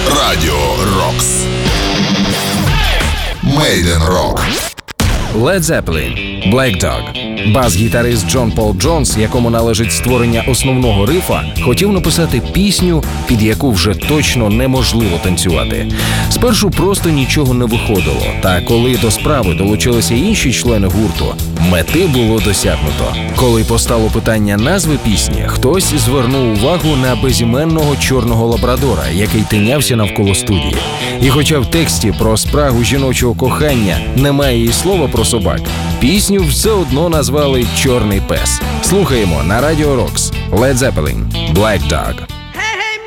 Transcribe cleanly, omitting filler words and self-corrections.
Радіо Рокс. Made in Rock. Led Zeppelin, Black Dog. Бас-гітарист Джон Пол Джонс, якому належить створення основного рифа, хотів написати пісню, під яку вже точно неможливо танцювати. Спершу просто нічого не виходило, та коли до справи долучилися інші члени гурту, мети було досягнуто. Коли постало питання назви пісні, хтось звернув увагу на безіменного чорного лабрадора, який тинявся навколо студії. І хоча в тексті про спрагу жіночого кохання немає і слова про собак, пісню все одно назвали «Чорний пес». Слухаємо на Радіо Рокс. Led Zeppelin, Black Dog.